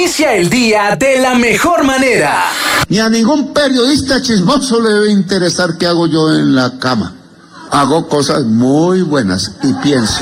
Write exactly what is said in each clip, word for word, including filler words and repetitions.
Inicia el día de la mejor manera. Ni a ningún periodista chismoso le debe interesar qué hago yo en la cama. Hago cosas muy buenas y pienso.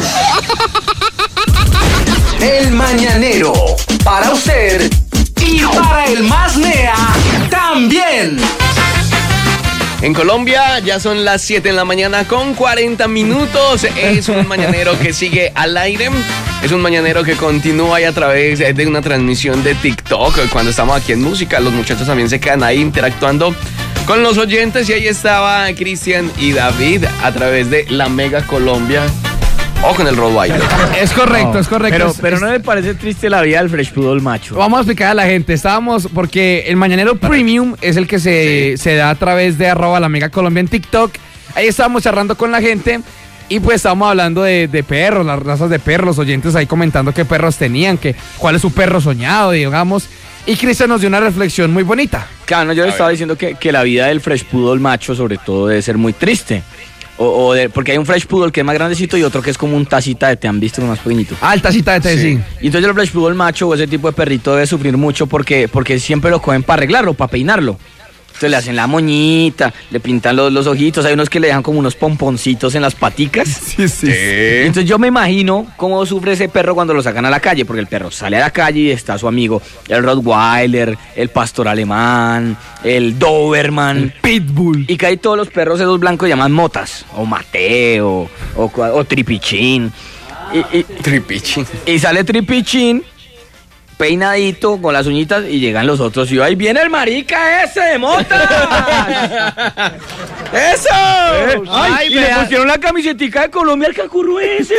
El Mañanero, para usted y para el más nea también. En Colombia ya son las siete de la mañana con cuarenta minutos. Es un mañanero que sigue al aire. Es un mañanero que continúa ahí a través de una transmisión de TikTok. Cuando estamos aquí en música, los muchachos también se quedan ahí interactuando con los oyentes. Y ahí estaba Cristian y David a través de La Mega Colombia. O con el Rottweiler. Es correcto, no, es correcto. Pero, es, pero es, no me parece triste la vida del Fresh Poodle macho. Vamos a explicar a la gente. Estábamos, porque el Mañanero Premium es el que se, sí. se da a través de arroba La Mega Colombia en TikTok. Ahí estábamos charlando con la gente y pues estábamos hablando de, de perros, las razas de perros, los oyentes ahí comentando qué perros tenían, que, cuál es su perro soñado, digamos. Y Cristian nos dio una reflexión muy bonita. Claro, no, yo le estaba diciendo que, que la vida del Fresh Poodle macho sobre todo debe ser muy triste. O, o de, porque hay un Fresh Poodle que es más grandecito y otro que es como un tacita de té, ¿han visto? Uno más pequeñito. Ah, el tacita de té, sí. sí. Y entonces el Fresh Poodle macho o ese tipo de perrito debe sufrir mucho porque, porque siempre lo cogen para arreglarlo, para peinarlo. Entonces le hacen la moñita, le pintan los, los ojitos, hay unos que le dejan como unos pomponcitos en las paticas. Sí, sí. sí. Y entonces yo me imagino cómo sufre ese perro cuando lo sacan a la calle, porque el perro sale a la calle y está su amigo, el Rottweiler, el pastor alemán, el Doberman, el Pitbull. Y que hay todos los perros esos blancos llaman motas, o Mateo, o, o Tripichín. Y, y, Tripichín. Y sale Tripichín, peinadito, con las uñitas, y llegan los otros, y ahí viene el marica ese de motas. ¡Eso! Eh, ¡Ay! ay y vea. Le pusieron la camisetica de Colombia al cacurro ese,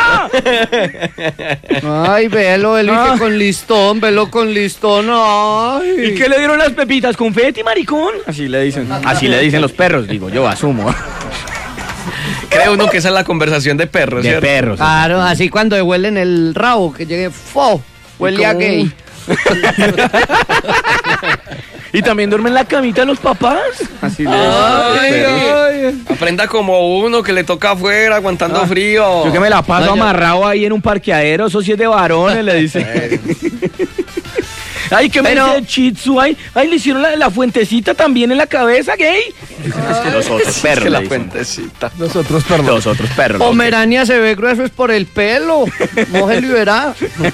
venga. Ay, velo, velo, ah. que con listón, velo con listón, ay. ¿Y qué le dieron las pepitas? ¿Confeti, maricón? Así le dicen, así le dicen los perros, digo, yo asumo. Cree uno que esa es la conversación de perros, De ¿cierto? perros. Claro, así cuando huelen el rabo, que llegue, ¡fo! Huele a gay. ¿Y también duermen en la camita de los papás? Así le ay, ay. Aprenda como uno que le toca afuera aguantando ah, frío. Yo que me la paso ay, amarrado ahí en un parqueadero, eso sí es de varones, le dice. Ay, que pero... me dice Chitsu, ay, ay, le hicieron la, la fuentecita también en la cabeza, gay. Es que los otros perros. Es que la fuentecita. Los otros perros. Los otros perros. Pomerania se ve grueso es por el pelo. Mójelo y verá.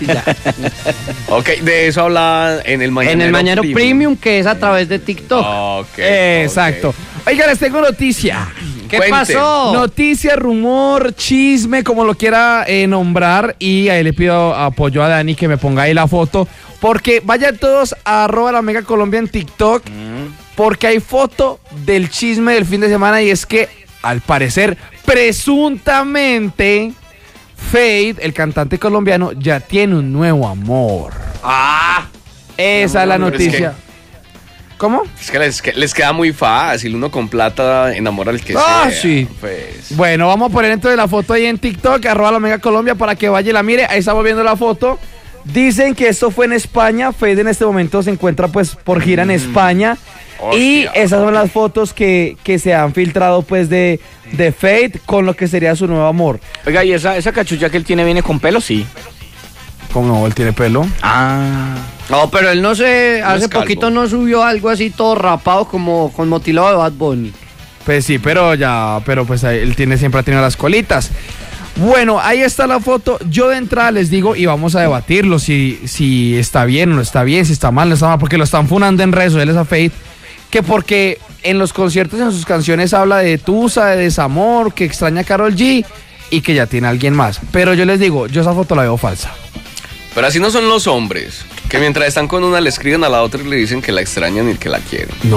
Ok, de eso habla en el Mañanero. En el Mañanero Premium, Premium que es a través de TikTok. Okay, exacto. Okay. Oiga, les tengo noticia. ¿Qué Cuente. pasó? Noticia, rumor, chisme, como lo quiera eh, nombrar. Y ahí le pido apoyo a Dani que me ponga ahí la foto. Porque vayan todos a arroba La Mega Colombia en TikTok. Mm. Porque hay foto del chisme del fin de semana. Y es que, al parecer, presuntamente, Fade, el cantante colombiano, ya tiene un nuevo amor. ¡Ah! Esa no, es la noticia. Es que... ¿Cómo? Es que les, que les queda muy fácil, uno con plata enamora al que ah, sea. sí. Pues. Bueno, vamos a poner entonces la foto ahí en TikTok, arroba La Mega Colombia, para que vaya y la mire. Ahí estamos viendo la foto. Dicen que esto fue en España. Fade en este momento se encuentra pues por gira en España. Hostia. Y esas son las fotos que, que se han filtrado pues de, de Fade con lo que sería su nuevo amor. Oiga, ¿y esa, esa cachucha que él tiene viene con pelo? Sí. ¿Cómo no? ¿Él tiene pelo? Ah. No, pero él no se... No hace poquito no subió algo así todo rapado como con motilado de Bad Bunny. Pues sí, pero ya... Pero pues él tiene, siempre ha tenido las colitas. Bueno, ahí está la foto. Yo de entrada les digo, y vamos a debatirlo, si, si está bien o no está bien, si está mal o no está mal, porque lo están funando en redes sociales a Fade, que porque en los conciertos, en sus canciones habla de tusa, de desamor, que extraña a Karol G y que ya tiene a alguien más. Pero yo les digo, yo esa foto la veo falsa. Pero así no son los hombres, que mientras están con una le escriben a la otra y le dicen que la extrañan y que la quieren. No.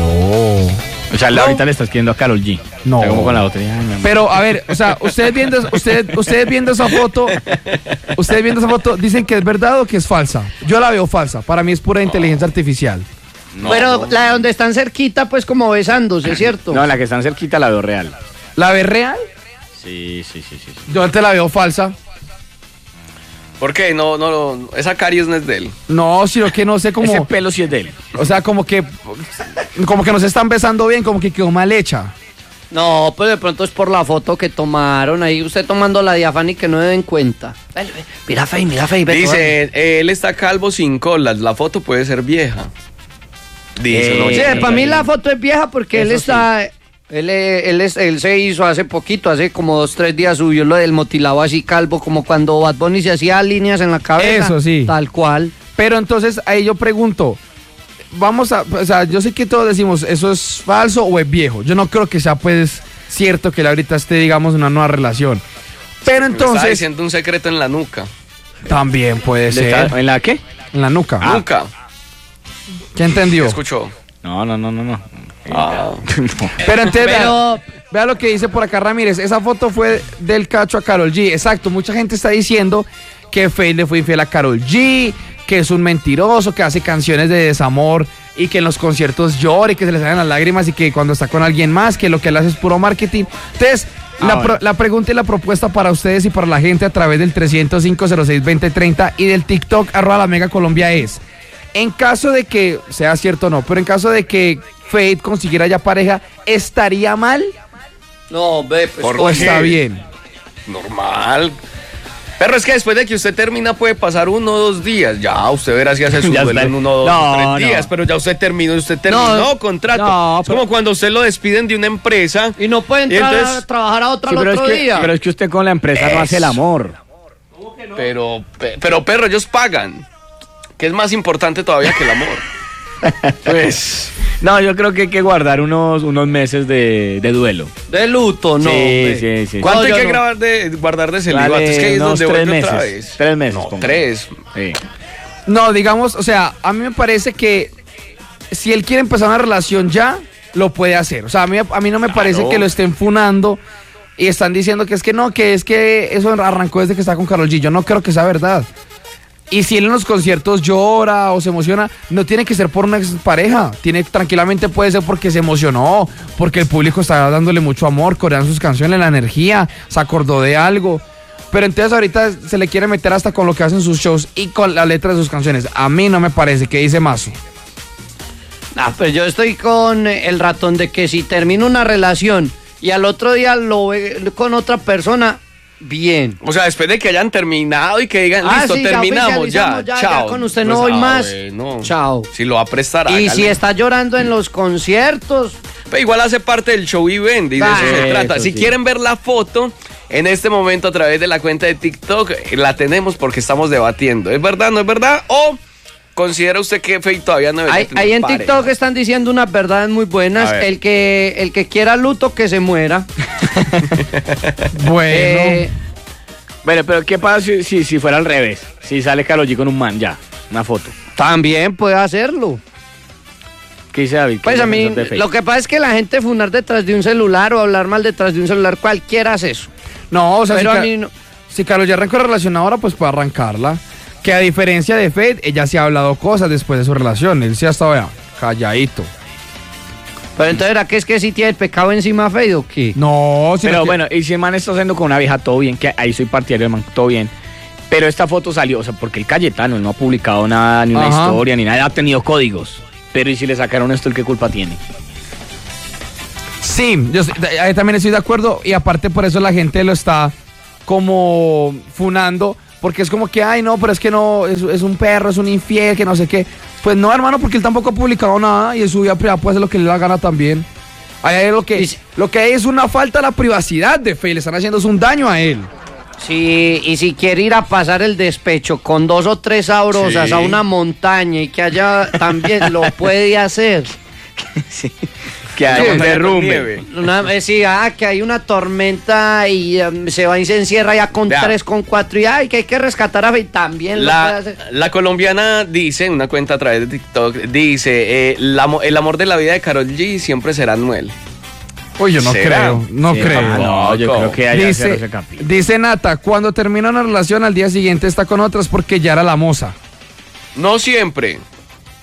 O sea, no. Ahorita le estás escribiendo a Karol G. No. Como con la otra. Pero, a ver, o sea, ustedes viendo, usted, ustedes viendo esa foto, ustedes viendo esa foto, ¿dicen que es verdad o que es falsa? Yo la veo falsa. Para mí es pura no. inteligencia artificial. No, Pero no. la de donde están cerquita, pues como besándose, ¿cierto? No, la que están cerquita la veo real. ¿La ves real? Sí, sí, sí, sí. sí. Yo antes la veo falsa. ¿Por qué? No, no, no, esa caries no es de él. No, sino que no sé cómo... Ese pelo sí es de él. O sea, como que... Como que no se están besando bien, como que quedó mal hecha. No, pues de pronto es por la foto que tomaron. Ahí usted tomando la diafani que no den cuenta. Mira, Fey, mira, Fey. Dice, eh, él está calvo sin colas, la foto puede ser vieja. Dice, Eh, no, sí, ya- para mí la foto es vieja porque él Eso está... Él, eh, él, es- él se hizo hace poquito, hace como dos, tres días subió lo del motilado así calvo, como cuando Bad Bunny se hacía líneas en la cabeza. Eso sí. Tal cual. Pero entonces ahí yo pregunto, vamos a, o sea, yo sé que todos decimos, ¿eso es falso o es viejo? Yo no creo que sea pues cierto que él ahorita esté, digamos, en una nueva relación. Pero Me está entonces, diciendo un secreto en la nuca. también puede ¿Le ser. está- ¿En la qué? En la nuca. Nuca. ¿Qué entendió? ¿Escuchó? No, no, no, no, no. Ah. Pero entonces, Pero- vea, vea lo que dice por acá Ramírez. Esa foto fue del cacho a Karol G. Exacto, mucha gente está diciendo que Feid le fue infiel a Karol G, que es un mentiroso, que hace canciones de desamor y que en los conciertos llora y que se le salen las lágrimas y que cuando está con alguien más, que lo que él hace es puro marketing. Entonces, Ah, la, bueno. pro- la pregunta y la propuesta para ustedes y para la gente a través del trescientos cinco, cero seis, veinte, treinta y del TikTok arroba la Mega Colombia es, en caso de que, sea cierto o no, pero en caso de que Feid consiguiera ya pareja, ¿estaría mal No, ve, pues... ¿Por o qué? está bien? Normal. Pero es que después de que usted termina puede pasar uno o dos días. Ya, usted verá si hace su Ya duelo está. en uno o dos No, o tres no. días. Pero ya usted terminó, usted terminó No, contrato. no, es pero- como cuando usted lo despiden de una empresa. Y no puede Y entrar entonces- a trabajar a otra Sí, al pero, es otro que, día. pero es que usted con la empresa no hace el amor. Pero, pe- pero perro, ellos pagan. Que es más importante todavía que el amor. Pues. No, yo creo que hay que guardar unos, unos meses de, de duelo. De luto, no. Sí, ve. sí, sí. ¿Cuánto No, hay yo que no. grabar de, guardar de celibato? Vale, Es que ahí es unos donde tres vuelve otra meses. vez. Tres meses, No, pongo. tres. Sí. No, digamos, o sea, a mí me parece que si él quiere empezar una relación ya, lo puede hacer. O sea, a mí, a mí no me parece que lo estén funando y están diciendo que es que no, que es que eso arrancó desde que está con Karol G. Yo no creo que sea verdad. Y si él en los conciertos llora o se emociona, no tiene que ser por una pareja. Tiene, tranquilamente puede ser porque se emocionó, porque el público está dándole mucho amor, corean sus canciones, la energía, se acordó de algo. Pero entonces ahorita se le quiere meter hasta con lo que hacen sus shows y con la letra de sus canciones. A mí no me parece, que dice Mazo. Ah, pues yo estoy con el ratón de que si termino una relación y al otro día lo ve con otra persona, bien. O sea, después de que hayan terminado y que digan, Ah, listo, sí, ya terminamos, ya, oficializamos, ya, ya chao. con usted no voy más. bueno. Chao. Si lo va a prestar, Y hágale. si está llorando en los conciertos, Pero igual hace parte del show y vende, y de Ah, eso se eso trata. sí. Si quieren ver la foto, en este momento a través de la cuenta de TikTok, eh, la tenemos porque estamos debatiendo. ¿Es verdad, no es verdad? ¿O considera usted que Feid todavía no debería ahí, tener ahí en pareja? TikTok están diciendo unas verdades muy buenas. A ver. El que, el que quiera luto, que se muera. Bueno. Eh, Bueno, pero ¿qué pasa si, si, si fuera al revés? Si sale Karol G con un man, ya, una foto. también puede hacerlo. ¿Qué dice David? ¿Qué Pues a mí, piensas de Feid? lo que pasa es que la gente funar detrás de un celular o hablar mal detrás de un celular, cualquiera hace eso. No, o sea, Pero si, a Ca- mí no. si Karol ya arrancó relación ahora, pues puede arrancarla. Que a diferencia de Feid, ella sí ha hablado cosas después de su relación. Él sí ha estado ya, calladito. Pero entonces, ¿era que es que si tiene el pecado encima Feid o qué? No, sino Pero que- bueno, y si el man está haciendo con una vieja, todo bien, que ahí soy partidario del man, todo bien. Pero esta foto salió, o sea, porque el Cayetano él no ha publicado nada, ni una Ajá. historia, ni nada, ha tenido códigos. Pero ¿y si le sacaron esto, el qué culpa tiene? Sí, yo sí, ahí también estoy de acuerdo y aparte por eso la gente lo está como funando, porque es como que, ay no, pero es que no, es, es un perro, es un infiel, que no sé qué. Pues no, hermano, porque él tampoco ha publicado nada y en su vida privada puede hacer lo que le da la gana también. Ahí hay lo que, Y si- lo que hay es una falta de la privacidad de Feid, le están haciendo es un daño a él. Sí, y si quiere ir a pasar el despecho con dos o tres sabrosas Sí. a una montaña y que allá también lo puede hacer. Que hay Sí, un montaña con derrumbe. nieve. Una, eh, sí, ah, que hay una tormenta y em, se va y se encierra ya con Vea. tres, con cuatro y ay, que hay que rescatar a Feid, también lo puede La, hacer. la colombiana dice, en una cuenta a través de TikTok, dice, eh, la mo- el amor de la vida de Karol G siempre será Anuel. Uy, yo no ¿Será? creo, no Sí, creo. ah, no, yo ¿Cómo? creo que hay que hacer Dice, ese capítulo. dice Nata, cuando termina una relación al día siguiente está con otras porque ya era la moza. No siempre.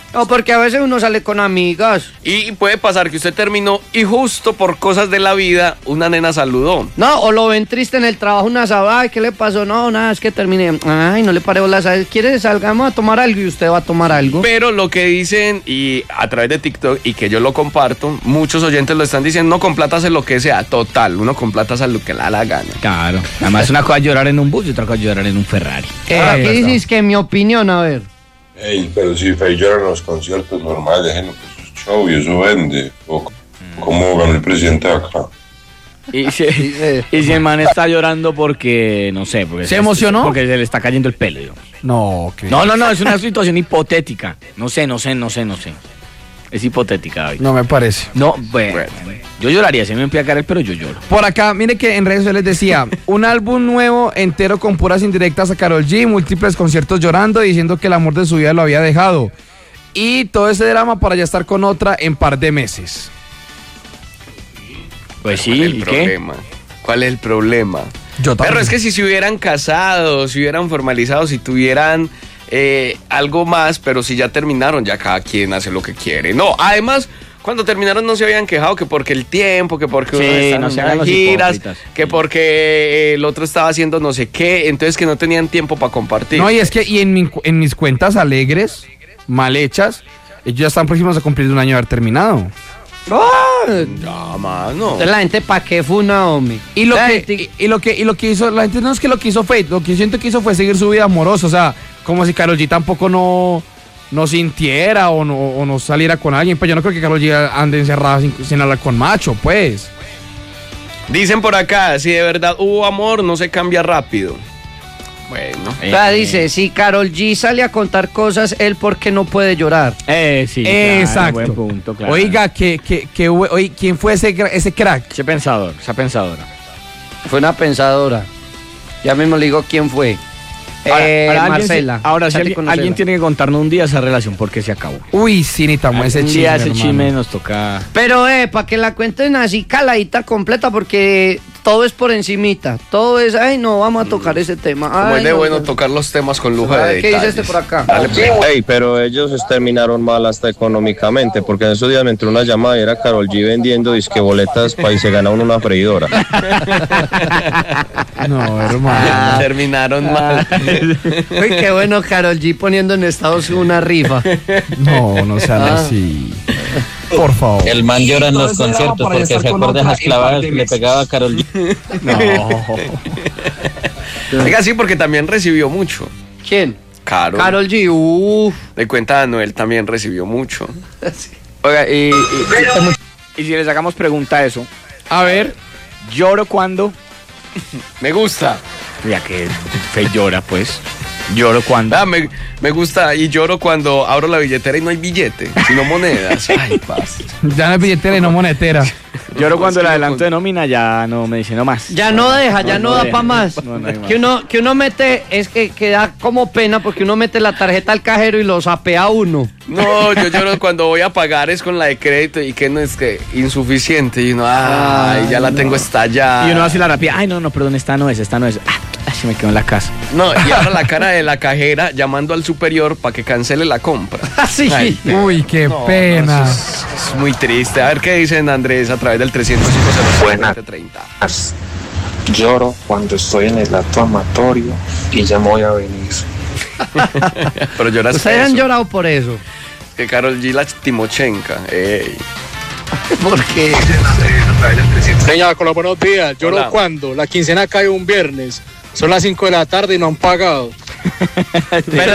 O porque a veces uno sale con amigas. Y puede pasar que usted terminó y justo por cosas de la vida una nena saludó. No, o lo ven triste en el trabajo, una sábado, ay, ¿qué le pasó? No, nada, es que terminé. Ay, no le paré bolas, ¿sabes? ¿Quiere salgamos a tomar algo? Y usted va a tomar algo. Pero lo que dicen, y a través de TikTok, y que yo lo comparto, muchos oyentes lo están diciendo, no, con plata hace lo que sea, total, uno con plata hace lo que le da la gana. Claro. Además, una cosa es llorar en un bus y otra cosa es llorar en un Ferrari. Ahora, ¿qué dices? Que mi opinión, a ver. Ey, pero si Fey llora en los conciertos normales, déjenlo que eso es show y eso vende. O como ganó el presidente de acá. Y si, y si el man está llorando porque, no sé, porque ¿Se emocionó? Porque se le está cayendo el pelo. Digamos. No, ¿qué? No, no, no, es una situación hipotética. No sé, no sé, no sé, no sé. Es hipotética, David. No me parece. No, bueno, yo lloraría, si me empieza a caer el pelo, yo lloro. Por acá, mire que en redes sociales decía, un álbum nuevo entero con puras indirectas a Karol G, múltiples conciertos llorando, diciendo que el amor de su vida lo había dejado. Y todo ese drama para ya estar con otra en par de meses. Pues sí, ¿Cuál es el ¿y problema? ¿Cuál es el problema? Yo también. Pero es que si se hubieran casado, si hubieran formalizado, si tuvieran eh, algo más, pero si ya terminaron, ya cada quien hace lo que quiere. No, además, cuando terminaron no se habían quejado que porque el tiempo, que porque Sí, uno estaba no en se unas hagan los giras, hipócritas. que porque el otro estaba haciendo no sé qué, entonces que no tenían tiempo para compartir. No, y es que y en, mi- en mis cuentas alegres, mal hechas, ellos ya están próximos a cumplir un año de haber terminado. No, mano. Entonces, la gente, ¿pa' qué funa, hombre? Y lo, Ay, que, ti- y, y lo que y lo que hizo, la gente no es que lo que hizo Fate, lo que siento que hizo fue seguir su vida amorosa, o sea, como si Karol G tampoco no, no sintiera o no, o no saliera con alguien, pues yo no creo que Karol G ande encerrada sin, sin hablar con macho, pues. Dicen por acá, si de verdad hubo amor, no se cambia rápido. Bueno. O sea, dice, si Karol G sale a contar cosas, él ¿por qué no puede llorar? Eh, sí, claro, Exacto. buen punto, claro. Oiga, que, que, que, hue- oye, ¿quién fue ese, gra- ese crack? Ese pensador, esa pensadora. Fue una pensadora. Ya mismo le digo quién fue. Ahora, eh, ahora alguien Marcela. se- ahora, si Sale alguien, con alguien Marcela. tiene que contarnos un día esa relación porque se acabó. Uy, sí, necesitamos ese un chisme, día ese hermano. chisme nos toca. Pero, eh, para que la cuenten así caladita completa, porque todo es por encimita. Todo es, ay, no, vamos a tocar ese tema. Como Ay, es de no, bueno no. tocar los temas con lujo A de ver, ¿qué dice detalles. este por acá? Dale, pues. Ey, pero ellos terminaron mal hasta económicamente, porque en esos días me entró una llamada y era Karol G vendiendo disque boletas para y se gana uno una freidora. No, hermano. Terminaron mal. Uy, qué bueno Karol G poniendo en Estados Unidos una rifa. No, no sean Ah. así. Por favor. El man llora en los Todo ese drama conciertos para ya porque estar se con acuerda de otra esas en clavadas par de que le meses. pegaba a Karol G. No. Oiga, sí, porque también recibió mucho. ¿Quién? Karol. Karol G, uff. De cuenta, Anuel también recibió mucho. Oiga, y, y, y si le sacamos pregunta a eso, A ver. ¿lloro cuando? Me gusta. Ya que fe llora, pues. ¿Lloro cuando? Ah, me, me gusta y lloro cuando abro la billetera y no hay billete, sino monedas. Ay, paz. Ya no es billetera y no monetera. Lloro cuando es el que adelanto no- de nómina ya no me dice no más. Ya no deja, ya no, no da deja. para más. No, no hay más. Que uno, que uno mete, es que, que da como pena porque uno mete la tarjeta al cajero y lo sapea a uno. No, yo lloro cuando voy a pagar es con la de crédito y que no es que insuficiente y uno, ay, ya la tengo estallada. Y uno hace la rápida, ay no, no, perdón, esta no es, esta no es. Ah, ay, se me quedó en la casa. No, y ahora la cara de la cajera llamando al superior para que cancele la compra. Así. Ay, Uy, qué no, pena. no, eso es, es muy triste. A ver qué dicen, Andrés, a través del trescientos cinco cero siete treinta. Lloro cuando estoy en el acto amatorio y ya me voy a venir. Pero lloras Ustedes han eso. llorado por eso. Que Karol G la Timochenka. Ey. Porque Señor, con los buenos días. Lloro Hola. cuando la quincena cae un viernes. Son las cinco de la tarde y no han pagado. pero